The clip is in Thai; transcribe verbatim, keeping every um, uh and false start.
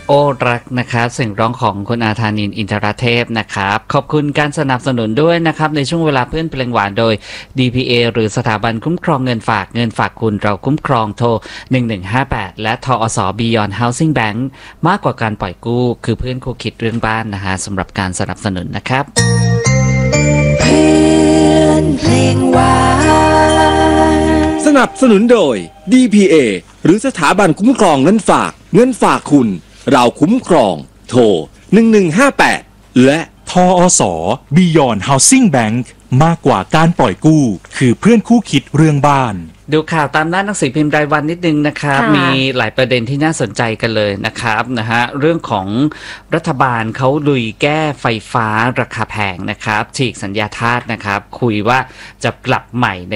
โอ้รักนะครับเสียงร้องของคุณอาธานินทร์อินทรเทพนะครับขอบคุณการสนับสนุนด้วยนะครับในช่วงเวลาเพื่อนเพลงหวานโดย ดี พี เอ หรือสถาบันคุ้มครองเงินฝากเงินฝากคุณเราคุ้มครองโทรหนึ่งหนึ่งห้าแปดและทอส Beyond Housing Bank มากกว่าการปล่อยกู้คือเพื่อนคู่คิดเรื่องบ้านนะฮะสำหรับการสนับสนุนนะครับเพื่อนเพลงหวานสนับสนุนโดย ดี พี เอ หรือสถาบันคุ้มครองเงินฝากเงินฝากคุณเราคุ้มครองโทรหนึ่งหนึ่งห้าแปดและทอส Beyond Housing Bank มากกว่าการปล่อยกู้คือเพื่อนคู่คิดเรื่องบ้านดูข่าวตามหน้าหนังสือพิมพ์รายวันนิดนึงนะครับมีหลายประเด็นที่น่าสนใจกันเลยนะครับนะฮะเรื่องของรัฐบาลเขาลุยแก้ไฟฟ้าราคาแพงนะครับฉีกสัญญาทาสนะครับคุยว่าจะปรับใหม่ใน